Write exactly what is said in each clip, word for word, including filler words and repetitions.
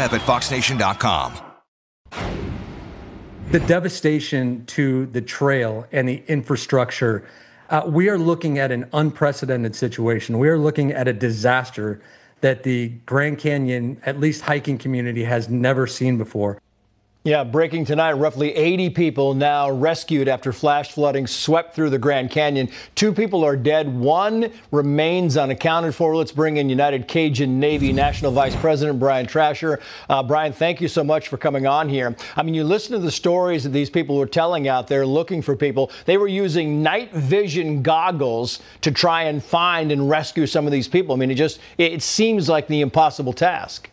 web at fox nation dot com. The devastation to the trail and the infrastructure, uh, we are looking at an unprecedented situation. We are looking at a disaster that the Grand Canyon, at least hiking community, has never seen before. Yeah, breaking tonight, roughly eighty people now rescued after flash flooding swept through the Grand Canyon. Two people are dead. One remains unaccounted for. Let's bring in United Cajun Navy National Vice President Brian Trasher. Uh, Brian, thank you so much for coming on here. I mean, you listen to the stories that these people were telling out there looking for people. They were using night vision goggles to try and find and rescue some of these people. I mean, it just it seems like the impossible task.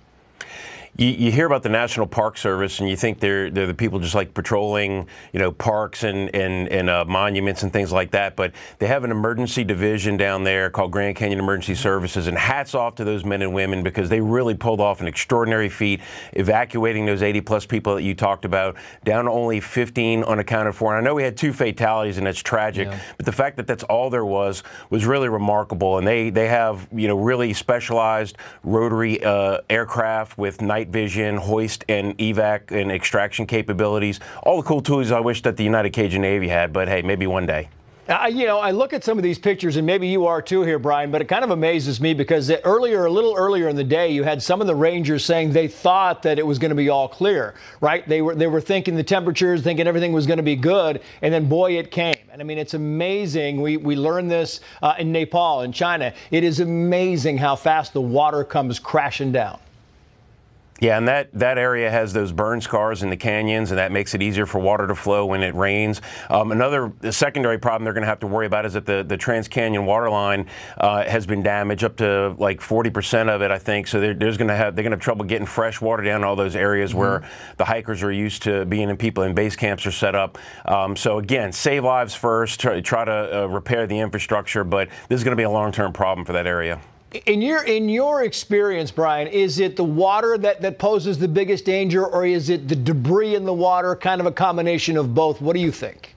You, you hear about the National Park Service, and you think they're they're the people just like patrolling, you know, parks and and, and uh, monuments and things like that. But they have an emergency division down there called Grand Canyon Emergency Services, and hats off to those men and women because they really pulled off an extraordinary feat, evacuating those eighty plus people that you talked about down to only fifteen unaccounted for. And I know we had two fatalities, and that's tragic. Yeah. But the fact that that's all there was was really remarkable. And they they have you know really specialized rotary uh, aircraft with night vision, hoist, and evac and extraction capabilities. All the cool tools I wish that the United Cajun Navy had, but hey, maybe one day. Uh, you know, I look at some of these pictures, and maybe you are too here, Brian, but it kind of amazes me because earlier, a little earlier in the day, you had some of the Rangers saying they thought that it was going to be all clear, right? They were they were thinking the temperatures, thinking everything was going to be good, and then boy, it came. And I mean, it's amazing. We we learned this uh, in Nepal, in China. It is amazing how fast the water comes crashing down. Yeah, and that, that area has those burn scars in the canyons, and that makes it easier for water to flow when it rains. Um, another secondary problem they're going to have to worry about is that the, the Trans-Canyon water line uh, has been damaged up to like forty percent of it, I think. So they're, there's going to have they're going to have trouble getting fresh water down in all those areas mm-hmm. where the hikers are used to being and people in base camps are set up. Um, so again, save lives first, try, try to uh, repair the infrastructure, but this is going to be a long-term problem for that area. In your in your experience, Brian, is it the water that, that poses the biggest danger, or is it the debris in the water, kind of a combination of both? What do you think?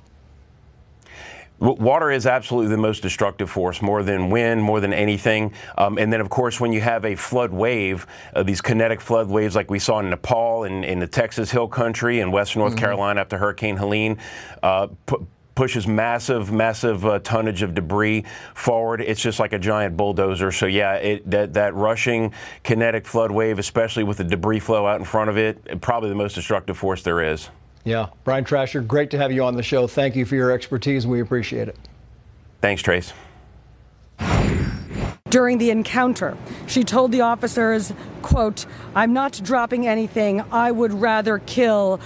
Water is absolutely the most destructive force, more than wind, more than anything. Um, and then, of course, when you have a flood wave, uh, these kinetic flood waves like we saw in Nepal and in, in the Texas Hill Country and Western North mm-hmm. Carolina after Hurricane Helene, uh, pu- pushes massive, massive uh, tonnage of debris forward. It's just like a giant bulldozer. So yeah, it, that that rushing kinetic flood wave, especially with the debris flow out in front of it, probably the most destructive force there is. Yeah, Brian Trasher, great to have you on the show. Thank you for your expertise. We appreciate it. Thanks, Trace. During the encounter, she told the officers, quote, "I'm not dropping anything. I would rather kill